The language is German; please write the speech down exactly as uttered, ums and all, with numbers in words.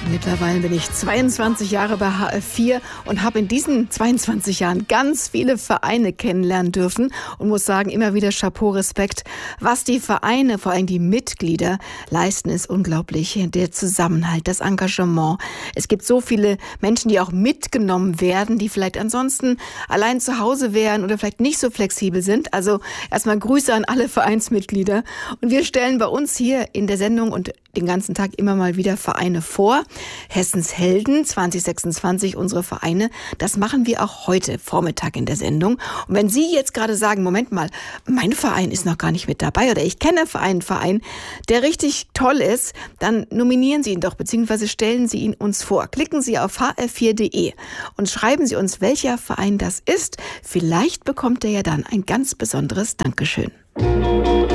Mittlerweile bin ich zweiundzwanzig Jahre bei H F vier und habe in diesen zweiundzwanzig Jahren ganz viele Vereine kennenlernen dürfen und muss sagen, immer wieder Chapeau, Respekt. Was die Vereine, vor allem die Mitglieder leisten, ist unglaublich. Der Zusammenhalt, das Engagement. Es gibt so viele Menschen, die auch mitgenommen werden, die vielleicht ansonsten allein zu Hause wären oder vielleicht nicht so flexibel sind. Also erstmal Grüße an alle Vereinsmitglieder. Und wir stellen bei uns hier in der Sendung und den ganzen Tag immer mal wieder Vereine vor. Hessens Helden zwanzig sechsundzwanzig, unsere Vereine. Das machen wir auch heute Vormittag in der Sendung. Und wenn Sie jetzt gerade sagen, Moment mal, mein Verein ist noch gar nicht mit dabei oder ich kenne einen Verein, der richtig toll ist, dann nominieren Sie ihn doch, beziehungsweise stellen Sie ihn uns vor. Klicken Sie auf h f vier punkt d e und schreiben Sie uns, welcher Verein das ist. Vielleicht bekommt er ja dann ein ganz besonderes Dankeschön.